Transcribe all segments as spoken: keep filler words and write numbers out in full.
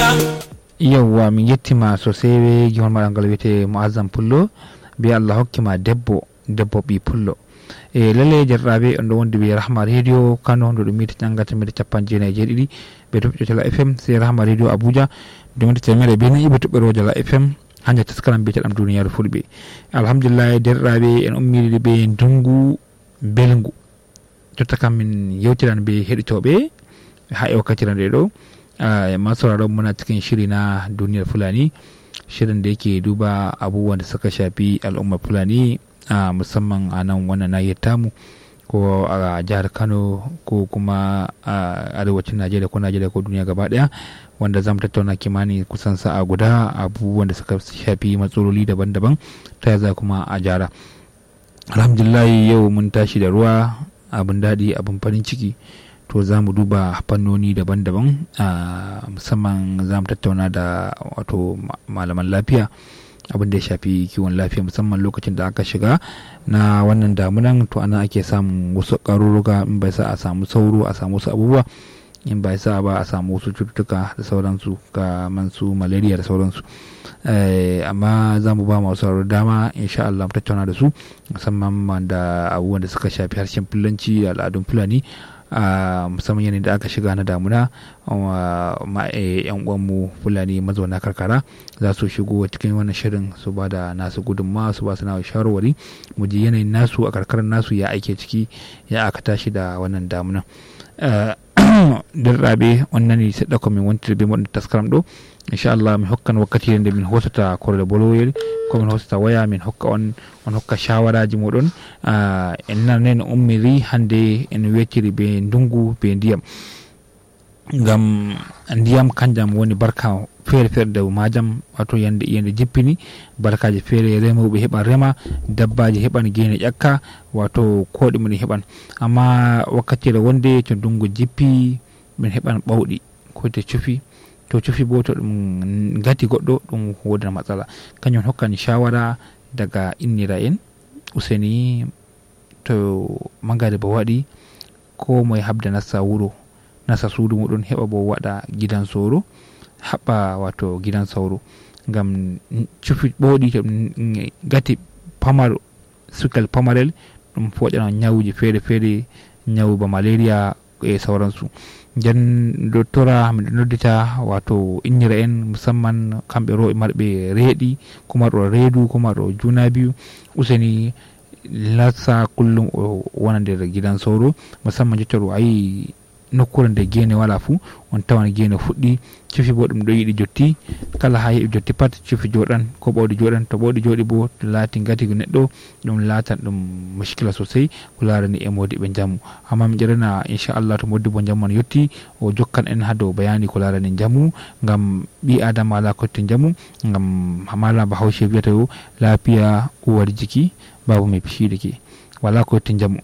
yawwa min yettima sosai be gihon maɗa ngal wiyete Mu'azzam Pullo be Allah hokkima debbo debbo ɓi pullo e lalle jarraɓe on ɗo wondi ɓe Rahma Radio Kano ɗo ɗum mita ƴangata mita capan jeenayi e jeeɗiɗi ɓe toɓɓe Jala F M c'est Rahma Radio Abuja de mita temere be nayi ɓe toɓɓere Jala F M hande taskaram biyeteɗam duniyaru fulɓe alhamdulillah derɗaɓe en ummiri ɓe ndungu belngu jotta kam min yewtiran ɓe heɗitoɓe ha e wakkatira nde ɗo masu sauraron muna cikin shiri na duniyar fulani shirin da yake duba abubuwan da suka shafi al'ummar fulani a musamman a nan wannan nahiyar tamu ko a jihar Kano ko kuma a arewacin Najeriya ko Najeriya ko duniya gaba daya wanda zamu tattauna kimani kusan sa'a guda abubuwan da suka shafi matsaloli daban-daban ta yaza kuma a jara. Alhamdulillah yau mun tashi da ruwa abin daɗi abin farin ciki to za mu duba fannoni daban-daban musamman za mu tattauna da wato malaman lafiya abin da ya shafi kiwon lafiya musamman lokacin da aka shiga na wannan damunan to ana ake samun wasu ƙarurruka in bai sa a samu sauro a samu wasu abubuwa in bai sa ba a samu wasu cututtuka da sauransu kamar su malaria da sauransu amma za mu ba masu sauraro dama insha Allah mu tattauna da su musamman da abubuwan da suka shafi harshen fulanci da al'adun fulani a musamman yanayin da aka shiga na damuna yan uwanmu fulani mazauna karkara za su shigo cikin wannan shirin su ba da nasu gudunma su ba su na shawarwari mu ji yanayin nasu a karkarar nasu ya aike ciki ya aka tashi da wannan damuna dirrabe wannan ne sai dauko min wonti be mon taskaram do insha Allah mi hokkan wakkati de min hosata korle boloyel ko min hosata waya min hokka on on hokka shawaraji modon en nanen ummiri hande en wetiri be ndungu be ndiyam ngam ndiyam kanjam woni barka fere fere da majam wato yande yande jippini barkaji fere remoɓe heɓan rema dabbaji heɓan gene ƴakka wato koɗi mun heɓan amma wakkatire wonde to ndungu jippi min heɓan ɓawɗi ko te cufi to cufi bo to ɗum gati goɗɗo ɗum wodana matsala kañum hokkani shawara daga innira en useni to magade bo waɗi ko moye habda nassa wuro nasa suudu muɗum heɓa bo waɗa gidan soro haɓɓa wato gidan sauro ngam cufi ɓooɗi to ɗum gati pamaro sukal pamarel ɗum foƴana ñawuji feere feere ñawu ba malaria e sauransu nden doctora miɗo noddita wato innira en musamman kamɓe rooɓe marɓe reeɗi ko marɗo reedu ko marɗo juna biyu useni lassa kullum o wona nder gidan sauro musamman jottoro ayi nokkure nde gene wala fuu on tawan gene fuɗɗi cufi bo ɗum ɗo yiɗi jotti kala ha heɓi jotti pat cufi joɗan ko ɓawɗi joɗan to ɓawɗi joɗi bo laati gati neɗɗo ɗum laatan ɗum muskila sosai ko larani e modiɓe jamu amma mi ƴerana inchallah to moddibo jamu man yetti o jokkan en ha dow bayani ko larani jamu ngam ɓi adama ala kotte jamu ngam mala ba hawshe wiyata yo lafiya uwar jiki babu mai fishidiki wala kotte jamu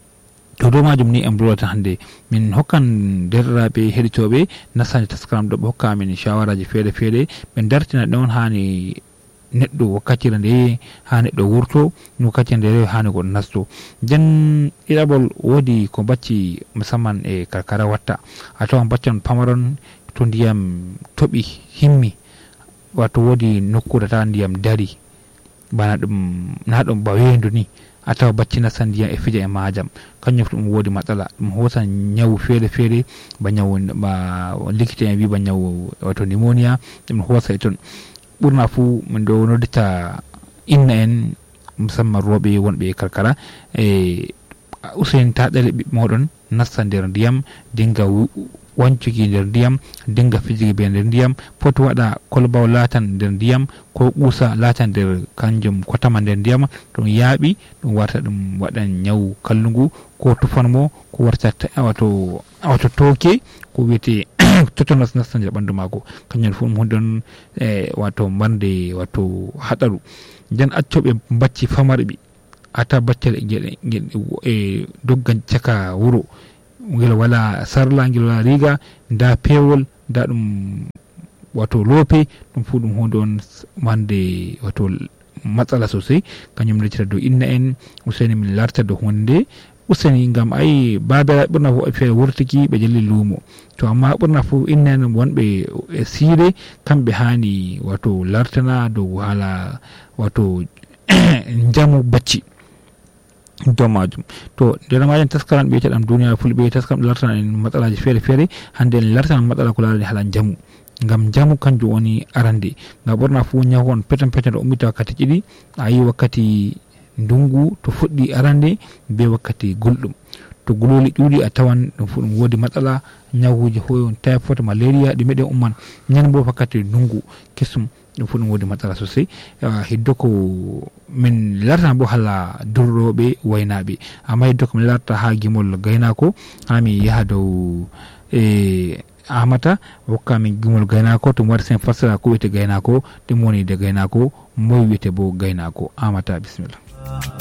to dow majum ni en bolata hande min hokkan derraɓe heɗitoɓe nasande taskaram ɗo ɓe hokka min shawaraji feere feere ɓe dartina ɗon hani neɗɗo wakkatire nde ha neɗɗo wurto wakkatire nde hani goɗɗo nasto nden ɗiɗaɓol woodi ko bacci musamman e karkara watta a tawan baccan pamaron to ndiyam toɓi himmi wato woodi nokkure ta ndiyam dari bana ɗum na ɗum ba weedu ni a tawa bacci nasan ndiyam e fija e majam kañum ɗum woodi matsala ɗum hoosan ñawu feere feere ba ñawu ba likita en wi ba ñawu wato pneumonia ɗum hoosa e toon ɓurna fuu min ɗo noddita inna en musamman rooɓe wonɓe karkara e usen ta ɗale ɓiɓɓe moɗon nasta nder ndiyam dinga wancuki nder ndiyam dinga fijigi be nder ndiyam foti waɗa kolbaw laatan nder ndiyam ko ɓuusa laatan nder kanjum kotama nder ndiyam ɗum yaaɓi ɗum warta ɗum waɗan ñawu kallungu ko tufanmo ko warta wato wato tooke ko wiyete totonos nasta nder ɓanndu maako kañum fu ɗum hunde on e wato marde wato haɗaru nden accoɓe bacci famarɓe ata baccere ngel e doggan caka wuro ngel wala sarla ngel wala riga nda pewol nda ɗum wato loope ɗum fu ɗum hunde on mande wato matsala sosai kañum leccita dow inna en useni min larta dow hunde useni ngam ay babira ɓurna fo feere wurtiki ɓe jelli luumo to amma ɓurna fo innene wonɓe e siire kamɓe hani wato lartana dow haala wato jamu bacci dow majum to nder majum taskaran ɓiyeteɗam duniya fulɓe taskaram lartana en matsalaji feere feere hande en lartana matsala ko larani haala jamu ngam jamu kanjum woni arande ngam ɓurna fo ñaw on peton peton ɗo ummita wakkati ɗiɗi a yi wakkati ndungu to fuɗɗi arande be wakkati gulɗum to guloli ɗuuɗi a tawan ɗum fu ɗum woodi matsala ñawuji hoyon typhoid malaria ɗi meɗen umman ñan bo wakkati ndungu kesum ɗum fu ɗum woodi matsala sosai hiddo ko min lartana bo hala durɗoɓe waynaɓe amma hiddo ko min larta ha gimol gaynako ha mi yaha dow e amata hokkami gimol gaynako to mi waɗi sen fassara ko wiyete gaynako ɗum woni de gaynako moy wiyete bo gaynako amata bisimilla